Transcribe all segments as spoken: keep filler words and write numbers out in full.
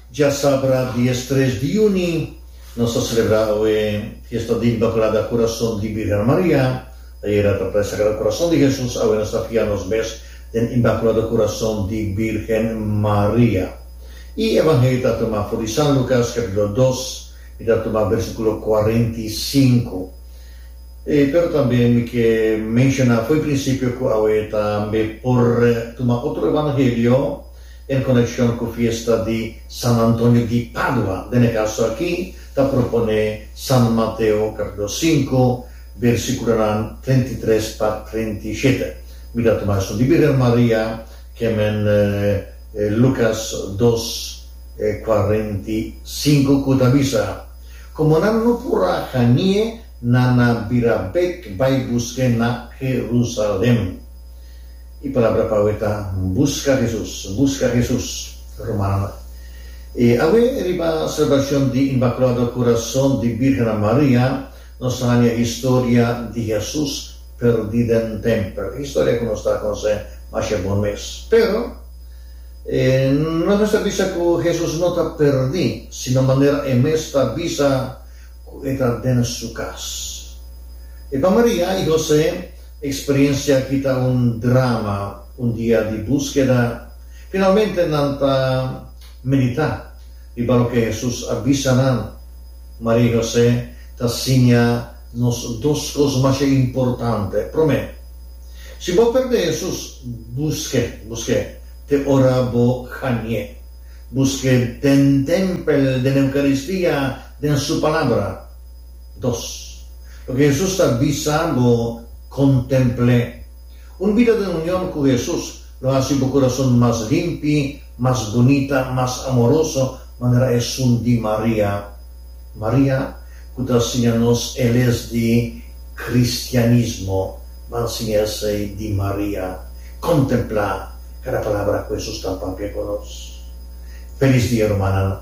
Ya sabrá, diez tres de junio, nos ha celebrado eh, fiesta de Inmaculada Corazón de Virgen María. Ayer era el Sagrado Corazón de Jesús, ahora nos afiamos mes del Inmaculado Corazón de Virgen María. Y Evangelio tomado de San Lucas, capítulo dos, y tomado versículo cuarenta y cinco. Eh, pero también que menciona, fue principio que ahora también por tomar otro Evangelio en conexión con la fiesta de San Antonio de Padua. En el caso aquí, te propone San Mateo, capítulo cinco, versículo treinta y tres para treinta y siete. Mira, Tomás de Virgen María, que en eh, eh, Lucas dos, eh, cuarenta y cinco, que avisa, como no pura janie, nana birabek, vai busque na Jerusalén. Y palabra poeta, busca a Jesús, busca a Jesús, romana. Eh, hoy arriba celebración de Inmaculado Corazón de Virgen María, nos da la historia de Jesús perdido en templo. Historia que nos está con más de un mes. Pero, eh, no es nuestra visa que Jesús no está perdido, sino de manera en esta visa que está en su casa. Y para María y José, experiencia quita un drama, un día de búsqueda. Finalmente, nanta meditar y para lo que Jesús avisa, María y José tasigna nos dos cosas más importantes. Promete, si vos perdés Jesús, busque, busque, te orabo janie, busque den templo de la Eucaristía, de su palabra. Dos, lo que Jesús está avisando, contemple. Un vida de unión con Jesús lo hace un corazón más limpio, más bonita, más amoroso. Manera es un de María. María, que enseñanos, él es de cristianismo, va a enseñarse de María. Contempla cada palabra que Jesús está para con nosotros. Feliz día, hermana.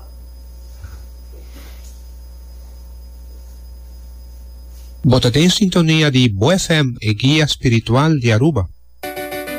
Votate in sintonia di Bo F M e Guia Spiritual di Aruba.